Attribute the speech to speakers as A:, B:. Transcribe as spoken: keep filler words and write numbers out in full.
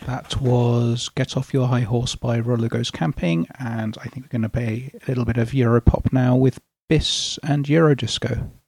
A: That was Get Off Your High Horse by Roller Goes Camping, and I think we're going to play a little bit of Europop now with Bis and Eurodisco.